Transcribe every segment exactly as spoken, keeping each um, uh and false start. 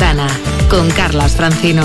Ventana con Carlas Francino.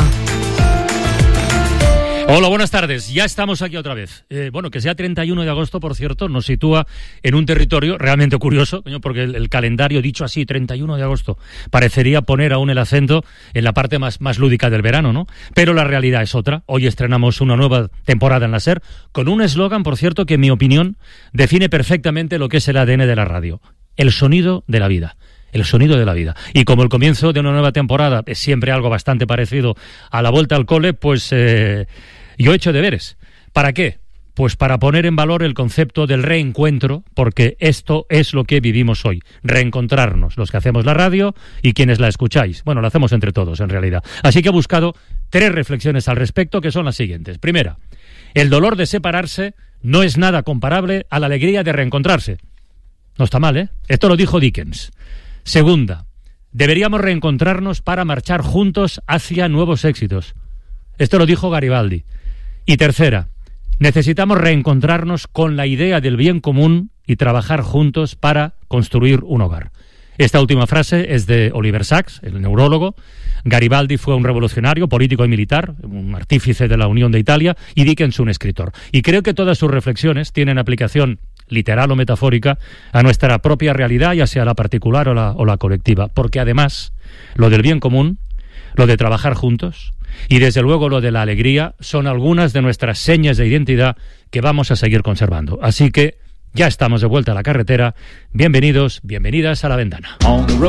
Hola, buenas tardes. Ya estamos aquí otra vez. Eh, bueno, que sea treinta y uno de agosto, por cierto, nos sitúa en un territorio realmente curioso, porque el, el calendario, dicho así, treinta y uno de agosto, parecería poner aún el acento en la parte más, más lúdica del verano, ¿no? Pero la realidad es otra. Hoy estrenamos una nueva temporada en la SER, con un eslogan, por cierto, que en mi opinión define perfectamente lo que es el A D N de la radio. El sonido de la vida. El sonido de la vida. Y como el comienzo de una nueva temporada es siempre algo bastante parecido a la vuelta al cole, pues eh, yo he hecho deberes. ¿Para qué? Pues para poner en valor el concepto del reencuentro, porque esto es lo que vivimos hoy. Reencontrarnos, los que hacemos la radio y quienes la escucháis. Bueno, lo hacemos entre todos, en realidad. Así que he buscado tres reflexiones al respecto, que son las siguientes. Primera, el dolor de separarse no es nada comparable a la alegría de reencontrarse. No está mal, ¿eh? Esto lo dijo Dickens. Segunda, deberíamos reencontrarnos para marchar juntos hacia nuevos éxitos. Esto lo dijo Garibaldi. Y tercera, necesitamos reencontrarnos con la idea del bien común y trabajar juntos para construir un hogar. Esta última frase es de Oliver Sacks, el neurólogo. Garibaldi fue un revolucionario, político y militar, un artífice de la Unión de Italia, y Dickens un escritor. Y creo que todas sus reflexiones tienen aplicación literal o metafórica a nuestra propia realidad, ya sea la particular o la, o la colectiva, porque además lo del bien común, lo de trabajar juntos y desde luego lo de la alegría son algunas de nuestras señas de identidad que vamos a seguir conservando. Así que ya estamos de vuelta a la carretera. Bienvenidos, bienvenidas a La Ventana.